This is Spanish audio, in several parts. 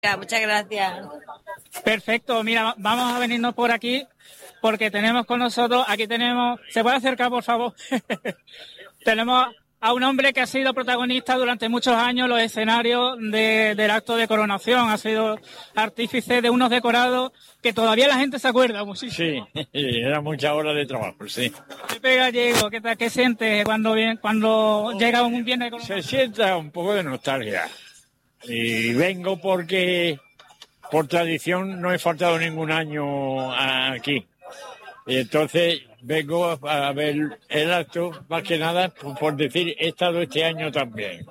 Muchas gracias. Perfecto, mira, vamos a venirnos por aquí porque tenemos con nosotros, aquí tenemos, ¿se puede acercar por favor? Tenemos a un hombre que ha sido protagonista durante muchos años en los escenarios del acto de coronación, ha sido artífice de unos decorados que todavía la gente se acuerda muchísimo. Sí, era muchas horas de trabajo, sí. Pepe Gallego, ¿qué tal? ¿Qué sientes cuando llega un viernes de coronación? Se sienta un poco de nostalgia. Y vengo porque por tradición no he faltado ningún año aquí. Y entonces vengo a ver el acto, más que nada, por decir, he estado este año también.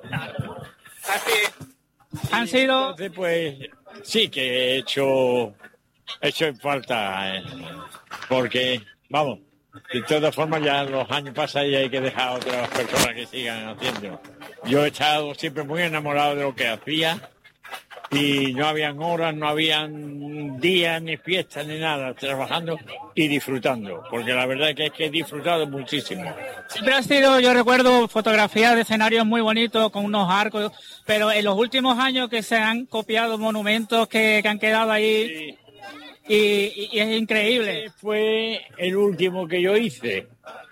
Han sido... Entonces, pues, sí que he hecho en falta, porque, vamos, de todas formas ya los años pasan y hay que dejar a otras personas que sigan haciendo. Yo he estado siempre muy enamorado de lo que hacía. Y no habían horas, no habían días, ni fiestas, ni nada, trabajando y disfrutando, porque la verdad es que he disfrutado muchísimo. Siempre ha sido, yo recuerdo, fotografías de escenarios muy bonitos, con unos arcos, pero en los últimos años que se han copiado monumentos que han quedado ahí, sí. y es increíble. Fue el último que yo hice.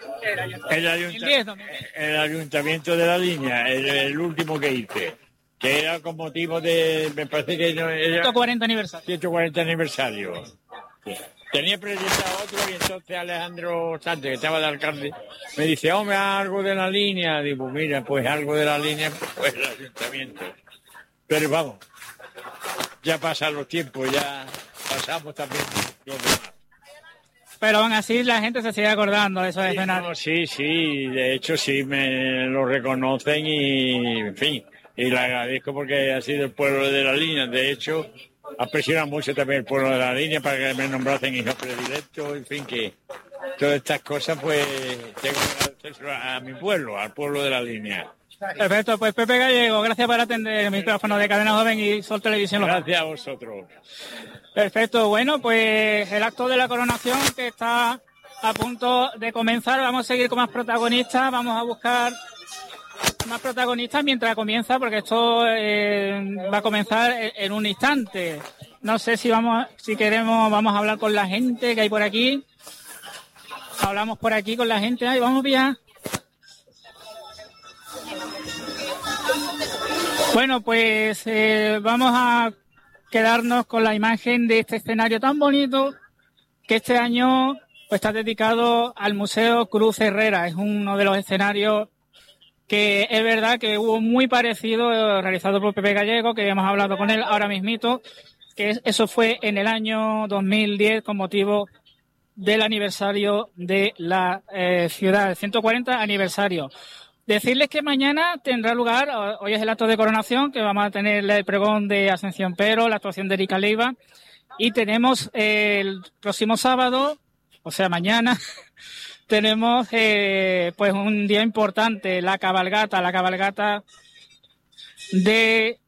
El ayuntamiento de La Línea, el último que hice. Que era con motivo de, me parece que no era... 140 aniversario. 140 aniversario. Sí. Tenía proyectado otro y entonces Alejandro Sánchez, que estaba de alcalde, me dice, hombre, algo de La Línea. Digo, mira, pues algo de La Línea, pues el ayuntamiento. Pero vamos, ya pasan los tiempos, ya pasamos también los demás. Pero aún así la gente se sigue acordando de esos escenarios. No, sí, de hecho sí me lo reconocen y, en fin... Y le agradezco porque ha sido el pueblo de La Línea. De hecho, ha presionado mucho también el pueblo de La Línea para que me nombrasen hijo predilecto. En fin, que todas estas cosas, pues, tengo que agradecer a mi pueblo, al pueblo de La Línea. Perfecto, pues Pepe Gallego, gracias por atender el micrófono de Cadena Joven y Sol Televisión Local. Gracias a vosotros. Perfecto, bueno, pues el acto de la coronación que está a punto de comenzar. Vamos a seguir con más protagonistas, vamos a buscar... más protagonistas mientras comienza, porque esto va a comenzar en un instante. No sé si vamos a hablar con la gente que hay por aquí. Hablamos por aquí con la gente. Ay, vamos bien. Bueno, pues vamos a quedarnos con la imagen de este escenario tan bonito que este año pues está dedicado al Museo Cruz Herrera. Es uno de los escenarios que es verdad que hubo muy parecido, realizado por Pepe Gallego, que hemos hablado con él ahora mismito, eso fue en el año 2010 con motivo del aniversario de la ciudad, el 140 aniversario. Decirles que mañana tendrá lugar, hoy es el acto de coronación, que vamos a tener el pregón de Ascensión Pero, la actuación de Erika Leiva, y tenemos el próximo sábado, o sea mañana... tenemos pues un día importante, la cabalgata de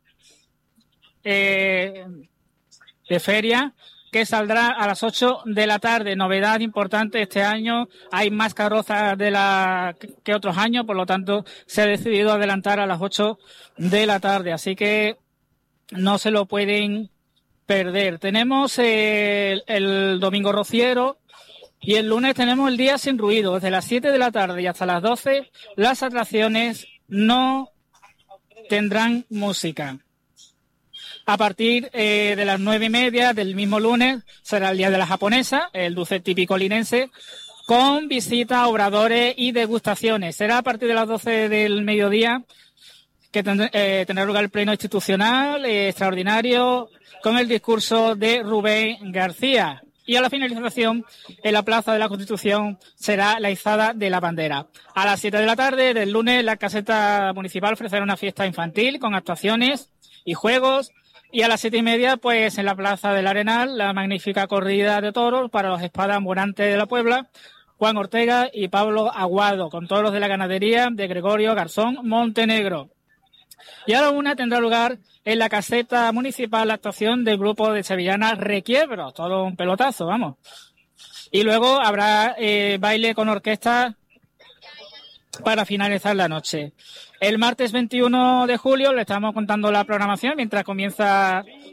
feria, que saldrá a las 8 de la tarde. Novedad importante este año, hay más carrozas que otros años, por lo tanto se ha decidido adelantar a las 8 de la tarde, así que no se lo pueden perder. Tenemos el domingo rociero. Y el lunes tenemos el día sin ruido, desde las 7 de la tarde y hasta las 12, las atracciones no tendrán música. A partir de las 9:30 del mismo lunes será el Día de la Japonesa, el dulce típico linense, con visitas, obradores y degustaciones. Será a partir de las 12 del mediodía que tendrá lugar el pleno institucional extraordinario con el discurso de Rubén García. Y a la finalización, en la Plaza de la Constitución, será la izada de la bandera. A las 7 de la tarde del lunes, la caseta municipal ofrecerá una fiesta infantil con actuaciones y juegos. Y a las 7:30, pues en la Plaza del Arenal, la magnífica corrida de toros para los espadas-ambulantes de la Puebla, Juan Ortega y Pablo Aguado, con toros de la ganadería de Gregorio Garzón Montenegro. Y a la 1 tendrá lugar en la caseta municipal la actuación del grupo de sevillanas Requiebros, todo un pelotazo, vamos. Y luego habrá baile con orquesta para finalizar la noche. El martes 21 de julio le estamos contando la programación mientras comienza